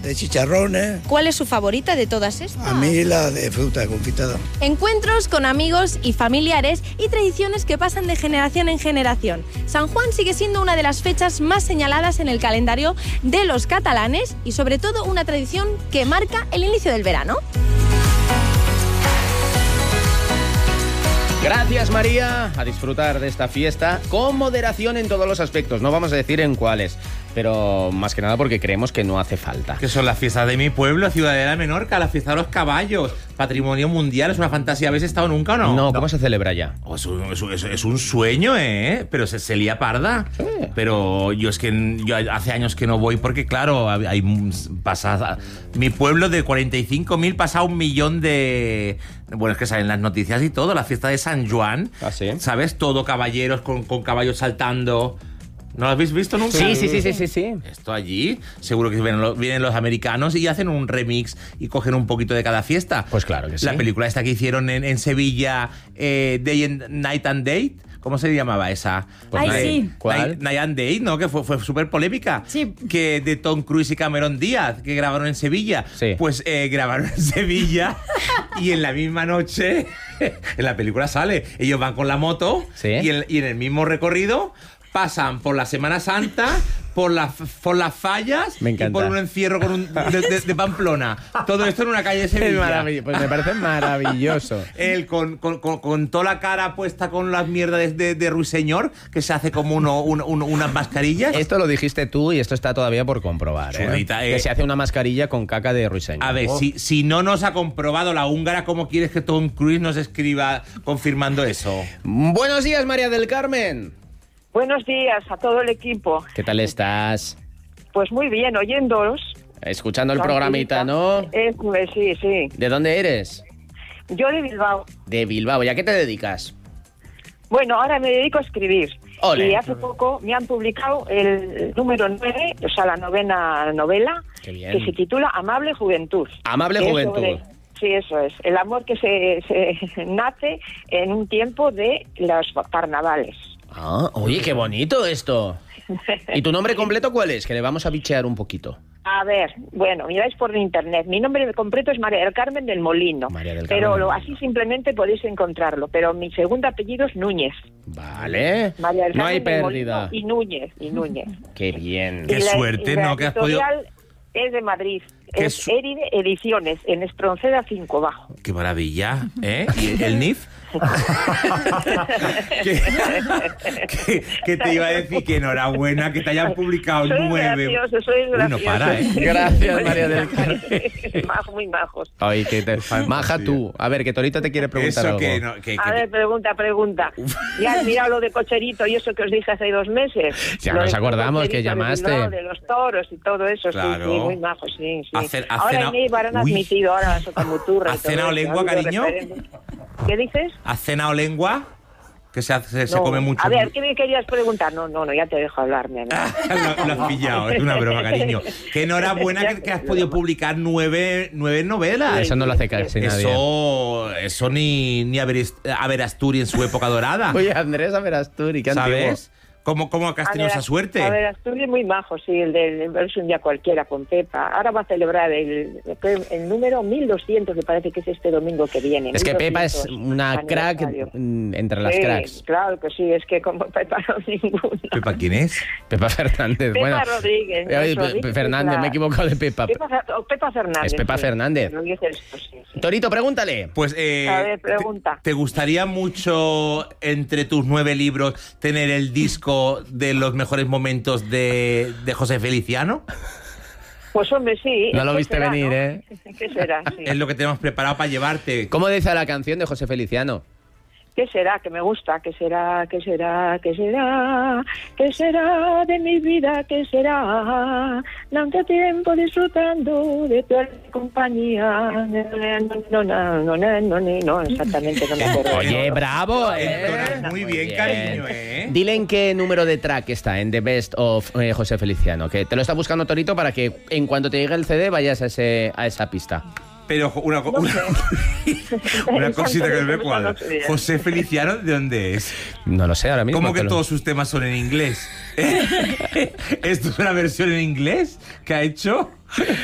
de chicharrones. ¿Cuál es su favorita de todas estas? A mí la de fruta confitada. Encuentros con amigos y familiares y tradiciones que pasan de generación en generación. San Juan sigue siendo una de las fechas más señaladas en el calendario de los catalanes y sobre todo una tradición que marca el inicio del verano. Gracias, María. A disfrutar de esta fiesta con moderación en todos los aspectos. No vamos a decir en cuáles, pero más que nada porque creemos que no hace falta. Que son las fiestas de mi pueblo, Ciudadela de Menorca, la fiesta de los caballos, patrimonio mundial, es una fantasía. ¿Habéis estado nunca o no? No, ¿cómo se celebra ya? Oh, es un sueño, ¿eh? Pero se lía parda. Sí. Pero yo hace años que no voy porque, claro, hay pasada. Mi pueblo de 45.000 pasa 1 millón de... Bueno, es que salen las noticias y todo. La fiesta de San Juan, ¿ah, sí? ¿Sabes? Todo caballeros con caballos saltando. ¿No lo habéis visto nunca? Sí. Esto allí, seguro que vienen los americanos y hacen un remix y cogen un poquito de cada fiesta. Pues claro que sí. La película esta que hicieron en Sevilla, Night and Day, ¿cómo se llamaba esa? Pues sí. ¿Cuál? Night and Day, ¿no? Que fue súper polémica. Sí. Que de Tom Cruise y Cameron Díaz, que grabaron en Sevilla. Sí. Pues grabaron en Sevilla y en la misma noche, en la película sale, ellos van con la moto, ¿sí? y en el mismo recorrido pasan por la Semana Santa, por las fallas y por un encierro de Pamplona. Todo esto en una calle de Sevilla. Pues me parece maravilloso. Él con toda la cara puesta con las mierdas de Ruiseñor, que se hace como unas mascarillas. Esto lo dijiste tú y esto está todavía por comprobar. Chulita, que se hace una mascarilla con caca de Ruiseñor. A ver, si no nos ha comprobado la húngara, ¿cómo quieres que Tom Cruise nos escriba confirmando eso? Buenos días, María del Carmen. Buenos días a todo el equipo. ¿Qué tal estás? Pues muy bien, oyéndolos. Escuchando el programita, ¿no? Sí. ¿De dónde eres? Yo de Bilbao. De Bilbao. ¿Y a qué te dedicas? Bueno, ahora me dedico a escribir. Ole. Y hace poco me han publicado el número 9, o sea, la 9ª novela, que se titula Amable Juventud. Amable Juventud. Sí, eso es. El amor que se nace en un tiempo de los carnavales. Ah, oye, qué bonito esto. ¿Y tu nombre completo cuál es? Que le vamos a bichear un poquito. A ver, bueno, miráis por internet. Mi nombre completo es María del Carmen del Molino. María del Carmen pero del Molino. así simplemente podéis encontrarlo. Pero mi segundo apellido es Núñez. Vale. María del Carmen no hay del pérdida. Molino y Núñez. Qué bien. Qué suerte, ¿no? Que has podido... Es de Madrid. Es Eride Ediciones, en Espronceda 5 bajo. Qué maravilla, ¿eh? ¿Y el NIF? que te iba a decir que enhorabuena que te hayan publicado 9. Soy gracioso. No para, ¿eh? Gracias, María del Carmen. Muy majos. Ay, maja tú. A ver, que Torito te quiere preguntar eso algo. A ver, pregunta. Ya has mirado lo de Cocherito y eso que os dije hace 2 meses. Ya nos acordamos que llamaste. De los toros y todo eso. Claro. Sí, muy majos, sí. ¿Ha ahora en Eibar han admitido ahora la socamuturra. ¿Has cenado lengua, cariño? ¿Qué dices? ¿Has cenado lengua? Que se come mucho. A ver, ¿qué me querías preguntar? No, ya te dejo hablarme. ¿No? Lo has pillado, es una broma, cariño. Que enhorabuena que has podido publicar 9 novelas. Eso no lo hace casi nadie. Eso ni Averasturi en su época dorada. Oye, Andrés Averasturi, ¿qué antiguo? ¿Sabes? ¿Cómo has tenido esa suerte? A ver, Asturias muy majo, sí, el del verso un día cualquiera con Pepa. Ahora va a celebrar el número 1200, me parece que es este domingo que viene. Es que Pepa es una crack entre las cracks. Claro que sí, es que como Pepa no ninguna. ¿Pepa quién es? Pepa Fernández. Pepa Rodríguez. Fernández, me he equivocado de Pepa. Pepa Fernández. Es Pepa Fernández. Sí. Torito, pregúntale. Pues, a ver, pregunta. ¿Te gustaría mucho, entre tus 9 libros, tener el disco de los mejores momentos de José Feliciano? Pues hombre, sí. No lo viste venir, ¿no? ¿Eh? ¿Qué será? Sí. Es lo que tenemos preparado para llevarte. ¿Cómo dice la canción de José Feliciano? ¿Qué será? Que me gusta. ¿Qué será? ¿Qué será? ¿Qué será? ¿Qué será de mi vida? ¿Qué será? Tanto tiempo disfrutando de tu compañía. No, exactamente no me acuerdo. Oye, bravo, Muy bien, cariño, Dile en qué número de track está, en The Best of José Feliciano, que te lo está buscando Torito para que en cuanto te llegue el CD vayas a esa pista. Pero una cosita que me cuadra. ¿José Feliciano de dónde es? No lo sé ahora mismo. ¿Cómo que todos sus temas son en inglés? ¿Esto es una versión en inglés que ha hecho?